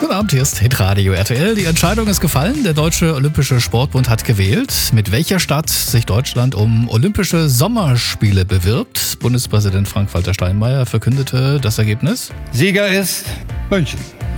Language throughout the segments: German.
Guten Abend, hier ist Hitradio RTL. Die Entscheidung ist gefallen. Der Deutsche Olympische Sportbund hat gewählt, mit welcher Stadt sich Deutschland um Olympische Sommerspiele bewirbt. Bundespräsident Frank-Walter Steinmeier verkündete das Ergebnis. Sieger ist München.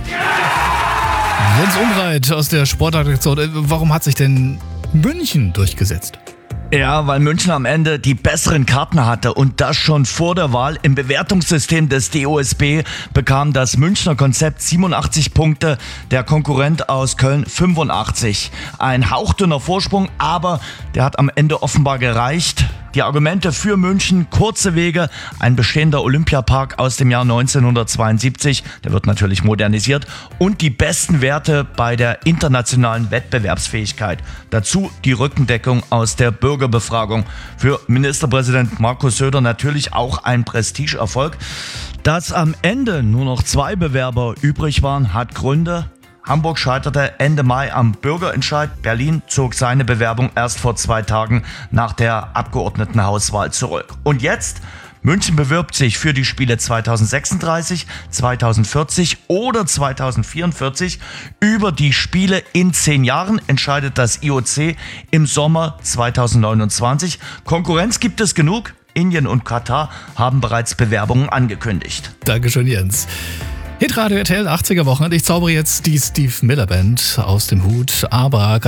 Jens Umbreit aus der Sportredaktion. Warum hat sich denn München durchgesetzt? Ja, weil München am Ende die besseren Karten hatte und das schon vor der Wahl. Im Bewertungssystem des DOSB bekam das Münchner Konzept 87 Punkte, der Konkurrent aus Köln 85. Ein hauchdünner Vorsprung, aber der hat am Ende offenbar gereicht. Die Argumente für München: kurze Wege, ein bestehender Olympiapark aus dem Jahr 1972, der wird natürlich modernisiert, und die besten Werte bei der internationalen Wettbewerbsfähigkeit. Dazu die Rückendeckung aus der Bürgerbefragung. Für Ministerpräsident Markus Söder natürlich auch ein Prestigeerfolg. Dass am Ende nur noch 2 Bewerber übrig waren, hat Gründe. Hamburg scheiterte Ende Mai am Bürgerentscheid. Berlin zog seine Bewerbung erst vor 2 Tagen nach der Abgeordnetenhauswahl zurück. Und jetzt? München bewirbt sich für die Spiele 2036, 2040 oder 2044. Über die Spiele in 10 Jahren entscheidet das IOC im Sommer 2029. Konkurrenz gibt es genug. Indien und Katar haben bereits Bewerbungen angekündigt. Dankeschön, Jens. Hitradio RTL 80er Wochen. Ich zaubere jetzt die Steve Miller Band aus dem Hut. Aber